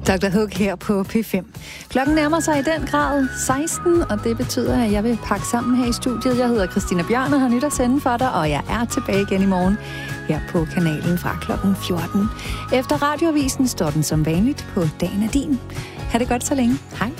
Dr. Hook her på P5. Klokken nærmer sig i den grad 16, og det betyder, at jeg vil pakke sammen her i studiet. Jeg hedder Christina Bjørn og har nyt at sende for dig, og jeg er tilbage igen i morgen her på kanalen fra klokken 14. Efter radioavisen står den som vanligt på Dagen er din. Ha' det godt så længe. Hej.